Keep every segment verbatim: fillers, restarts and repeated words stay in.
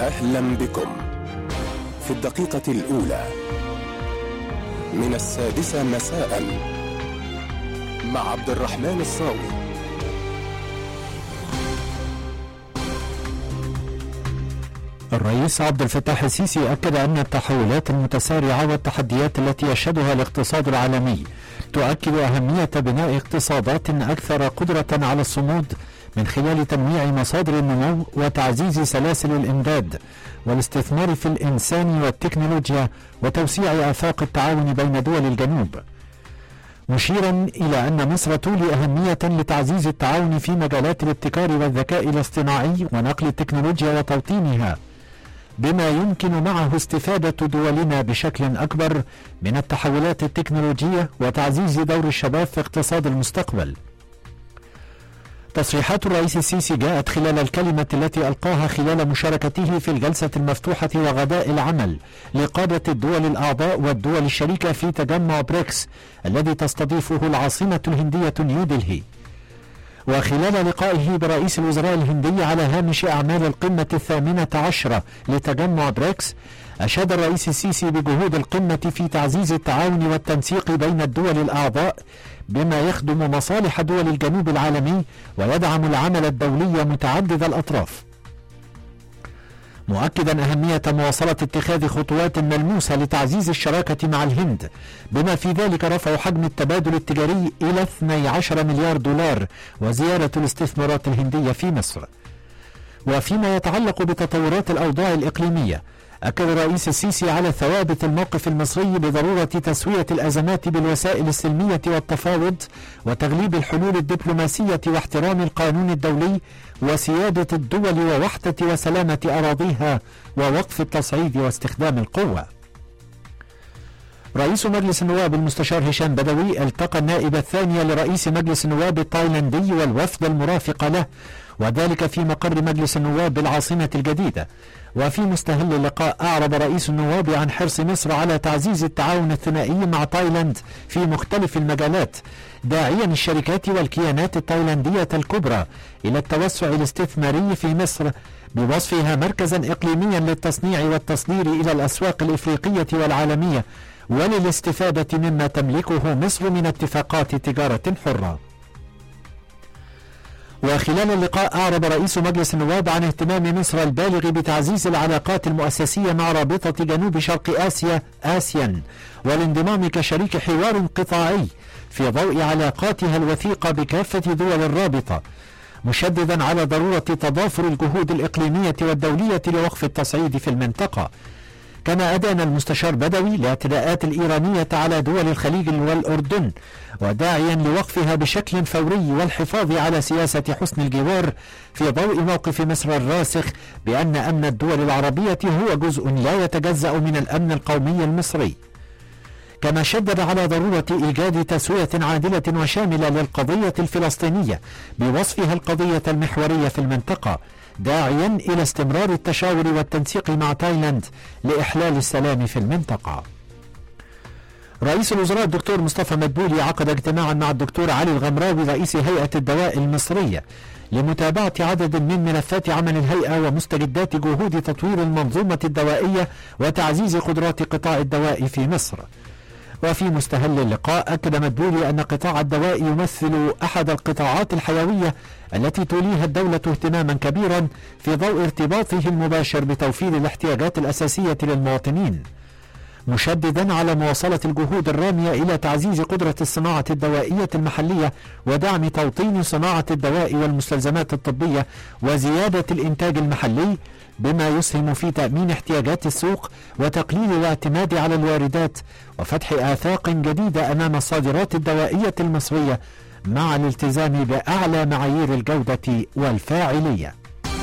أهلا بكم في الدقيقة الأولى من السادسة مساء مع عبد الرحمن الصاوي. الرئيس عبد الفتاح السيسي أكد أن التحولات المتسارعة والتحديات التي يشهدها الاقتصاد العالمي تؤكد أهمية بناء اقتصادات أكثر قدرة على الصمود من خلال تنويع مصادر النمو وتعزيز سلاسل الإمداد والاستثمار في الإنسان والتكنولوجيا وتوسيع آفاق التعاون بين دول الجنوب، مشيرا إلى أن مصر تولي أهمية لتعزيز التعاون في مجالات الابتكار والذكاء الاصطناعي ونقل التكنولوجيا وتوطينها، بما يمكن معه استفادة دولنا بشكل أكبر من التحولات التكنولوجية وتعزيز دور الشباب في اقتصاد المستقبل. تصريحات الرئيس السيسي جاءت خلال الكلمة التي ألقاها خلال مشاركته في الجلسة المفتوحة وغداء العمل لقادة الدول الأعضاء والدول الشريكة في تجمع بريكس الذي تستضيفه العاصمة الهندية نيودلهي. وخلال لقائه برئيس الوزراء الهندي على هامش أعمال القمة الثامنة عشرة لتجمع بريكس، أشاد الرئيس السيسي بجهود القمة في تعزيز التعاون والتنسيق بين الدول الأعضاء بما يخدم مصالح دول الجنوب العالمي ويدعم العمل الدولي متعدد الأطراف، مؤكدا أهمية مواصلة اتخاذ خطوات ملموسة لتعزيز الشراكة مع الهند، بما في ذلك رفع حجم التبادل التجاري إلى اثني عشر مليار دولار وزيادة الاستثمارات الهندية في مصر. وفيما يتعلق بتطورات الأوضاع الإقليمية، أكد الرئيس السيسي على ثوابت الموقف المصري بضرورة تسوية الأزمات بالوسائل السلمية والتفاوض وتغليب الحلول الدبلوماسية واحترام القانون الدولي وسيادة الدول ووحدة وسلامة أراضيها ووقف التصعيد واستخدام القوة. رئيس مجلس النواب المستشار هشام بدوي التقى النائب الثاني لرئيس مجلس النواب التايلاندي والوفد المرافق له، وذلك في مقر مجلس النواب بالعاصمة الجديدة. وفي مستهل اللقاء أعرب رئيس النواب عن حرص مصر على تعزيز التعاون الثنائي مع تايلاند في مختلف المجالات، داعيا الشركات والكيانات التايلاندية الكبرى إلى التوسع الاستثماري في مصر بوصفها مركزا إقليميا للتصنيع والتصدير إلى الأسواق الإفريقية والعالمية وللاستفادة مما تملكه مصر من اتفاقات تجارة حرة. وخلال اللقاء أعرب رئيس مجلس النواب عن اهتمام مصر البالغ بتعزيز العلاقات المؤسسية مع رابطة جنوب شرق آسيا آسيان والانضمام كشريك حوار قطاعي في ضوء علاقاتها الوثيقة بكافة دول الرابطة، مشددا على ضرورة تضافر الجهود الإقليمية والدولية لوقف التصعيد في المنطقة. كما أدان المستشار بدوي الاعتداءات الإيرانية على دول الخليج والأردن، وداعيا لوقفها بشكل فوري والحفاظ على سياسة حسن الجوار في ضوء موقف مصر الراسخ بأن أمن الدول العربية هو جزء لا يتجزأ من الأمن القومي المصري. كما شدد على ضرورة إيجاد تسوية عادلة وشاملة للقضية الفلسطينية بوصفها القضية المحورية في المنطقة، داعيا إلى استمرار التشاور والتنسيق مع تايلاند لإحلال السلام في المنطقة. رئيس الوزراء الدكتور مصطفى مدبولي عقد اجتماعا مع الدكتور علي الغمراوي رئيس هيئة الدواء المصرية لمتابعة عدد من ملفات عمل الهيئة ومستجدات جهود تطوير المنظومة الدوائية وتعزيز قدرات قطاع الدواء في مصر. وفي مستهل اللقاء أكد مدبولي أن قطاع الدواء يمثل أحد القطاعات الحيوية التي توليها الدولة اهتماما كبيرا في ضوء ارتباطه المباشر بتوفير الاحتياجات الأساسية للمواطنين، مشددا على مواصلة الجهود الرامية إلى تعزيز قدرة الصناعة الدوائية المحلية ودعم توطين صناعة الدواء والمستلزمات الطبية وزيادة الإنتاج المحلي، بما يسهم في تأمين احتياجات السوق وتقليل الاعتماد على الواردات وفتح آفاق جديدة أمام الصادرات الدوائية المصرية مع الالتزام بأعلى معايير الجودة والفاعلية.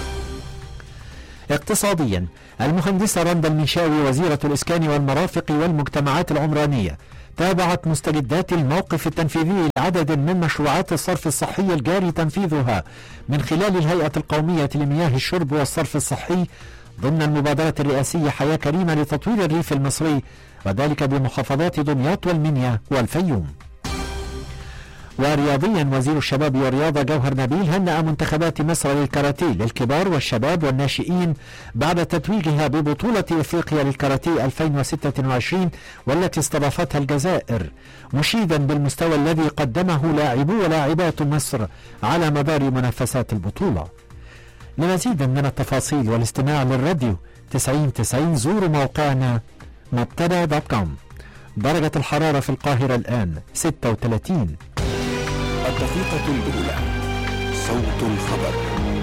اقتصاديا، المهندسة رندا المنشاوي وزيرة الإسكان والمرافق والمجتمعات العمرانية تابعت مستجدات الموقف التنفيذي لعدد من مشروعات الصرف الصحي الجاري تنفيذها من خلال الهيئة القومية لمياه الشرب والصرف الصحي ضمن المبادرة الرئاسية حياة كريمة لتطوير الريف المصري، وذلك بمحافظات دمياط والمنيا والفيوم. ورياضيا، وزير الشباب والرياضة جوهر نبيل هنأ منتخبات مصر للكاراتيه للكبار والشباب والناشئين بعد تتويجها ببطولة إفريقيا للكاراتيه ألفين وستة وعشرين والتي استضافتها الجزائر، مشيدا بالمستوى الذي قدمه لاعبو ولاعبات مصر على مدار منافسات البطولة. لمزيد من التفاصيل والاستماع للراديو تسعين تسعين زوروا موقعنا مبتدأ دوت كوم. درجة الحرارة في القاهرة الآن ستة وثلاثين. الدقيقة الأولى، صوت الخبر.